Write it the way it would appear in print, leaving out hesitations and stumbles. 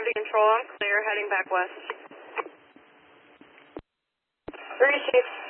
to control, I'm clear, heading back west. 3 Chief.